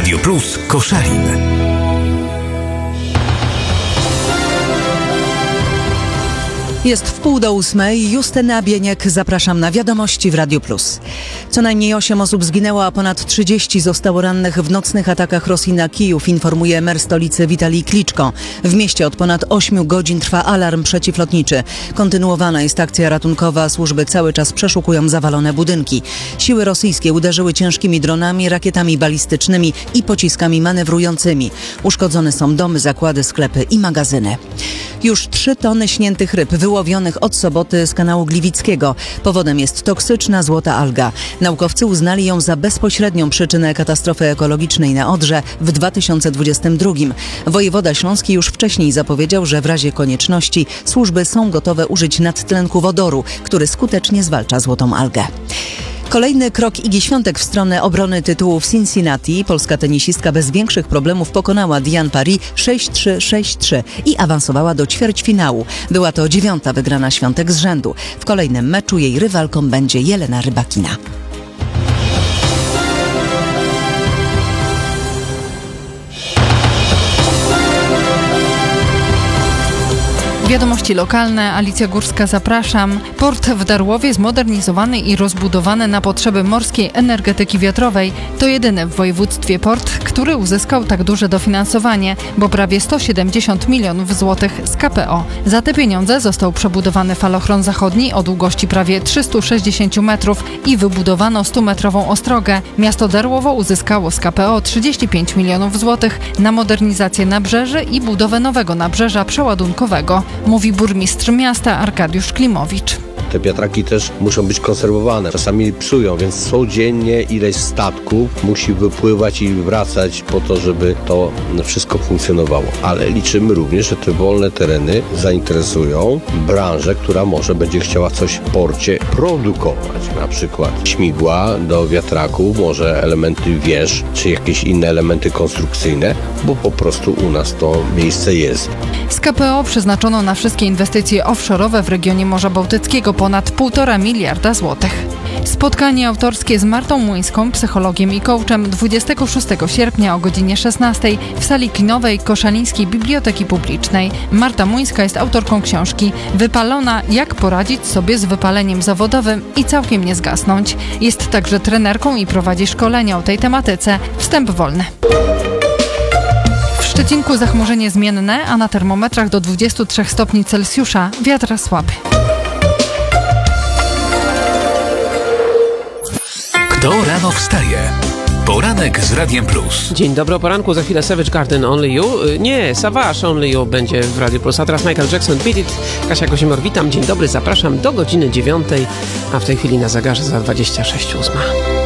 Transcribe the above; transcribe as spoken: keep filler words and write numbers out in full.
Radio Plus Koszalin. Jest w pół do ósmej. Justyna Bieniek, zapraszam na wiadomości w Radio Plus. Co najmniej osiem osób zginęło, a ponad trzydzieści zostało rannych w nocnych atakach Rosji na Kijów, informuje mer stolicy Witalij Kliczko. W mieście od ponad ośmiu godzin trwa alarm przeciwlotniczy. Kontynuowana jest akcja ratunkowa, służby cały czas przeszukują zawalone budynki. Siły rosyjskie uderzyły ciężkimi dronami, rakietami balistycznymi i pociskami manewrującymi. Uszkodzone są domy, zakłady, sklepy i magazyny. Już trzy tony śniętych ryb wyłowionych od soboty z kanału Gliwickiego. Powodem jest toksyczna złota alga. Naukowcy uznali ją za bezpośrednią przyczynę katastrofy ekologicznej na Odrze w dwa tysiące dwudziestym drugim. Wojewoda śląski już wcześniej zapowiedział, że w razie konieczności służby są gotowe użyć nadtlenku wodoru, który skutecznie zwalcza złotą algę. Kolejny krok Igi Świątek w stronę obrony tytułu w Cincinnati. Polska tenisistka bez większych problemów pokonała Diane Paris sześć trzy sześć trzy i awansowała do ćwierćfinału. Była to dziewiąta wygrana Świątek z rzędu. W kolejnym meczu jej rywalką będzie Jelena Rybakina. Wiadomości lokalne, Alicja Górska, zapraszam. Port w Darłowie zmodernizowany i rozbudowany na potrzeby morskiej energetyki wiatrowej. To jedyny w województwie port, który uzyskał tak duże dofinansowanie, bo prawie sto siedemdziesiąt milionów złotych z K P O. Za te pieniądze został przebudowany falochron zachodni o długości prawie trzysta sześćdziesiąt metrów i wybudowano stumetrową ostrogę. Miasto Darłowo uzyskało z K P O trzydzieści pięć milionów złotych na modernizację nabrzeży i budowę nowego nabrzeża przeładunkowego, mówi burmistrz miasta Arkadiusz Klimowicz. Te wiatraki też muszą być konserwowane. Czasami psują, więc codziennie ileś statków musi wypływać i wracać po to, żeby to wszystko funkcjonowało. Ale liczymy również, że te wolne tereny zainteresują branżę, która może będzie chciała coś w porcie produkować. Na przykład śmigła do wiatraków, może elementy wież, czy jakieś inne elementy konstrukcyjne, bo po prostu u nas to miejsce jest. Z K P O przeznaczono na wszystkie inwestycje offshore'owe w regionie Morza Bałtyckiego ponad półtora miliarda złotych. Spotkanie autorskie z Martą Muńską, psychologiem i coachem dwudziestego szóstego sierpnia o godzinie szesnastej w sali kinowej Koszalińskiej Biblioteki Publicznej. Marta Muńska jest autorką książki Wypalona, jak poradzić sobie z wypaleniem zawodowym i całkiem nie zgasnąć. Jest także trenerką i prowadzi szkolenia o tej tematyce. Wstęp wolny. W Szczecinku zachmurzenie zmienne, a na termometrach do dwudziestu trzech stopni Celsjusza. Wiatr słaby. Kto rano wstaje? Poranek z Radiem Plus. Dzień dobry, o poranku, za chwilę Savage Garden Only You. Nie, Savage Only You będzie w Radiu Plus, a teraz Michael Jackson, Beat It. Kasia Kosiemor, witam, dzień dobry, zapraszam do godziny dziewiątej, a w tej chwili na zegarze za dwadzieścia sześć ósma.